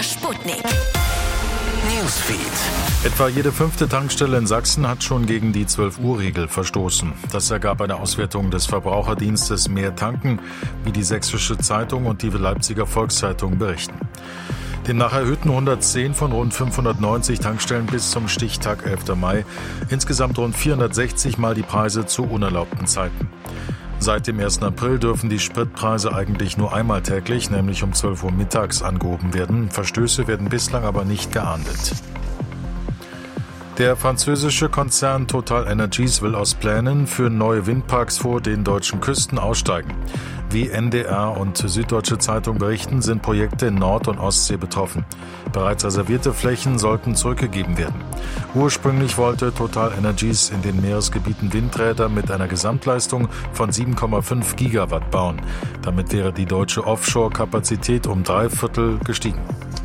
MDR Sputnik. Newsfeed. Etwa jede 5. Tankstelle in Sachsen hat schon gegen die 12-Uhr-Regel verstoßen. Das ergab eine Auswertung des Verbraucherdienstes Mehr Tanken, wie die Sächsische Zeitung und die Leipziger Volkszeitung berichten. Demnach erhöhten 110 von rund 590 Tankstellen bis zum Stichtag 11. Mai insgesamt rund 460 Mal die Preise zu unerlaubten Zeiten. Seit dem 1. April dürfen die Spritpreise eigentlich nur einmal täglich, nämlich um 12 Uhr mittags, angehoben werden. Verstöße werden bislang aber nicht geahndet. Der französische Konzern TotalEnergies will aus Plänen für neue Windparks vor den deutschen Küsten aussteigen. Wie NDR und Süddeutsche Zeitung berichten, sind Projekte in Nord- und Ostsee betroffen. Bereits reservierte Flächen sollten zurückgegeben werden. Ursprünglich wollte TotalEnergies in den Meeresgebieten Windräder mit einer Gesamtleistung von 7,5 Gigawatt bauen. Damit wäre die deutsche Offshore-Kapazität um 3/4 gestiegen.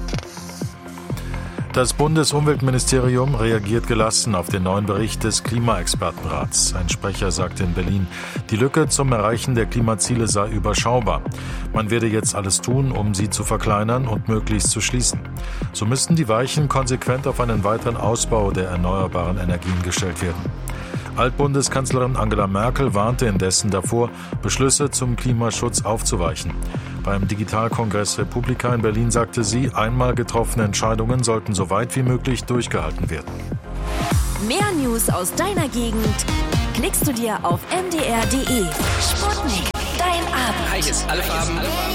Das Bundesumweltministerium reagiert gelassen auf den neuen Bericht des Klimaexpertenrats. Ein Sprecher sagte in Berlin, die Lücke zum Erreichen der Klimaziele sei überschaubar. Man werde jetzt alles tun, um sie zu verkleinern und möglichst zu schließen. So müssten die Weichen konsequent auf einen weiteren Ausbau der erneuerbaren Energien gestellt werden. Altbundeskanzlerin Angela Merkel warnte indessen davor, Beschlüsse zum Klimaschutz aufzuweichen. Beim Digitalkongress Republika in Berlin sagte sie, einmal getroffene Entscheidungen sollten so weit wie möglich durchgehalten werden. Mehr News aus deiner Gegend klickst du dir auf mdr.de. Sputnik, dein Abend. Alle Farben.